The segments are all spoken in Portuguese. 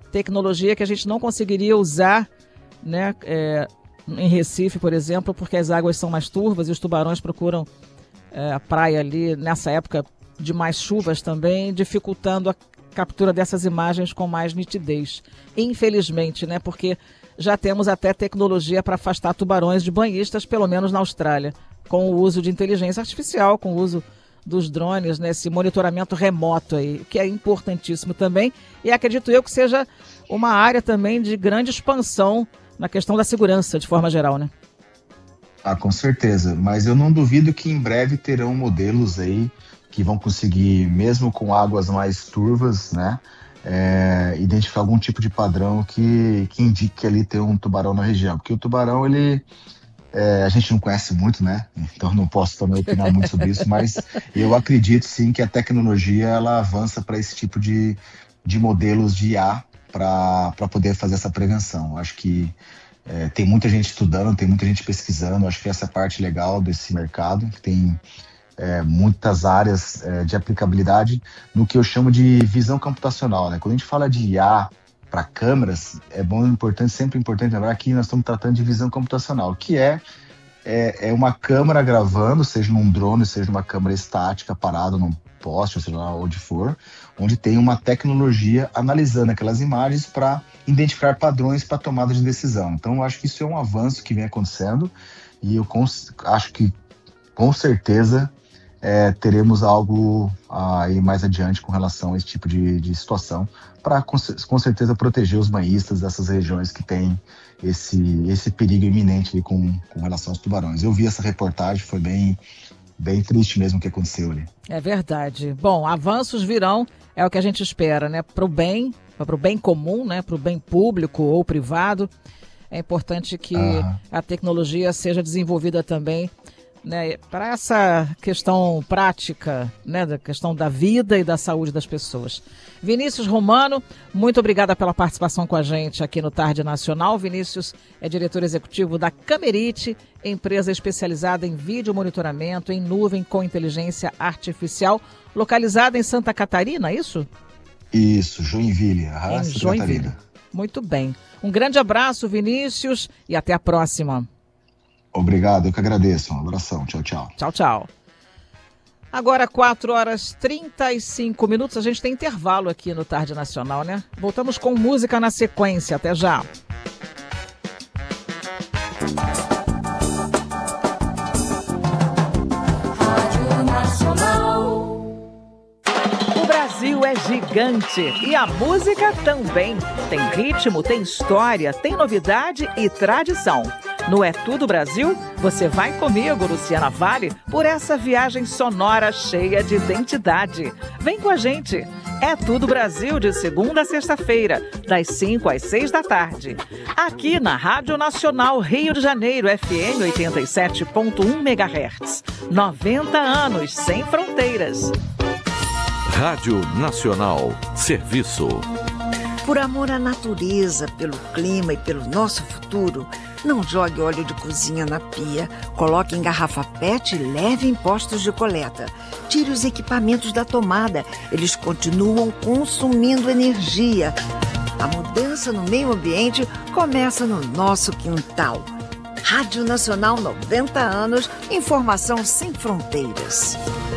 tecnologia que a gente não conseguiria usar, né, em Recife, por exemplo, porque as águas são mais turvas e os tubarões procuram a praia ali nessa época de mais chuvas também, dificultando a captura dessas imagens com mais nitidez. Infelizmente, né, porque já temos até tecnologia para afastar tubarões de banhistas, pelo menos na Austrália, com o uso de inteligência artificial, com o uso dos drones, né, esse monitoramento remoto aí, que é importantíssimo também, e acredito eu que seja uma área também de grande expansão na questão da segurança, de forma geral, né? Ah, com certeza, mas eu não duvido que em breve terão modelos aí que vão conseguir, mesmo com águas mais turvas, né, identificar algum tipo de padrão que indique que ali tem um tubarão na região, porque o tubarão, ele... a gente não conhece muito, né? Então não posso também opinar muito sobre isso, mas eu acredito sim que a tecnologia ela avança para esse tipo de modelos de IA para poder fazer essa prevenção. Acho que tem muita gente estudando, tem muita gente pesquisando, acho que essa é a parte legal desse mercado, que tem muitas áreas de aplicabilidade no que eu chamo de visão computacional, né? Quando a gente fala de IA para câmeras, sempre importante lembrar que nós estamos tratando de visão computacional, que é uma câmera gravando, seja num drone, seja numa câmera estática parada num poste, ou seja lá onde for, onde tem uma tecnologia analisando aquelas imagens para identificar padrões para tomada de decisão. Então eu acho que isso é um avanço que vem acontecendo e eu acho que com certeza teremos algo aí mais adiante com relação a esse tipo de situação, para com certeza proteger os banhistas dessas regiões que tem esse perigo iminente ali com relação aos tubarões. Eu vi essa reportagem, foi bem triste mesmo o que aconteceu ali. É verdade. Bom, avanços virão, é o que a gente espera, né? Para o bem comum, né? Para o bem público ou privado. É importante que a tecnologia seja desenvolvida também, né, para essa questão prática, né, da questão da vida e da saúde das pessoas. Vinícius Romano, muito obrigada pela participação com a gente aqui no Tarde Nacional. Vinícius é diretor executivo da Camerite, empresa especializada em vídeo monitoramento em nuvem com inteligência artificial, localizada em Santa Catarina, é isso? Isso, Joinville, Santa Catarina. Muito bem. Um grande abraço, Vinícius, e até a próxima. Obrigado, eu que agradeço. Um abração. Tchau, tchau. Tchau, tchau. Agora, 4h35, a gente tem intervalo aqui no Tarde Nacional, né? Voltamos com música na sequência. Até já. Rádio Nacional. O Brasil é gigante e a música também. Tem ritmo, tem história, tem novidade e tradição. No É Tudo Brasil, você vai comigo, Luciana Vale, por essa viagem sonora cheia de identidade. Vem com a gente. É Tudo Brasil, de segunda a sexta-feira, das 5 às 6 da tarde. Aqui na Rádio Nacional Rio de Janeiro, FM 87.1 MHz. 90 anos sem fronteiras. Rádio Nacional. Serviço. Por amor à natureza, pelo clima e pelo nosso futuro, não jogue óleo de cozinha na pia, coloque em garrafa PET e leve em postos de coleta. Tire os equipamentos da tomada, eles continuam consumindo energia. A mudança no meio ambiente começa no nosso quintal. Rádio Nacional 90 anos, informação sem fronteiras.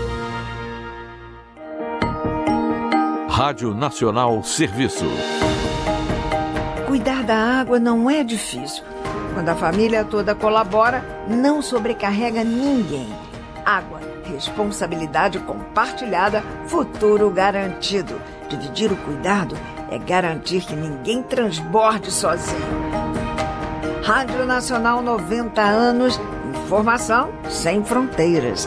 Rádio Nacional Serviço. Cuidar da água não é difícil. Quando a família toda colabora, não sobrecarrega ninguém. Água, responsabilidade compartilhada, futuro garantido. Dividir o cuidado é garantir que ninguém transborde sozinho. Rádio Nacional 90 anos, informação sem fronteiras.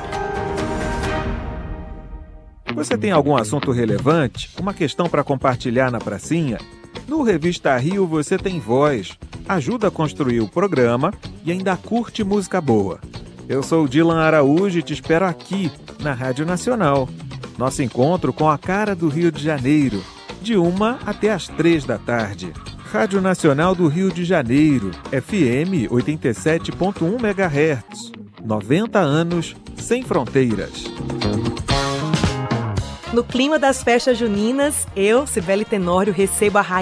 Você tem algum assunto relevante? Uma questão para compartilhar na pracinha? No Revista Rio você tem voz, ajuda a construir o programa e ainda curte música boa. Eu sou o Dylan Araújo e te espero aqui, na Rádio Nacional. Nosso encontro com a cara do Rio de Janeiro, de 1 até as 3 da tarde. Rádio Nacional do Rio de Janeiro, FM 87.1 MHz. 90 anos sem fronteiras. No clima das festas juninas, eu, Cibele Tenório, recebo a rainha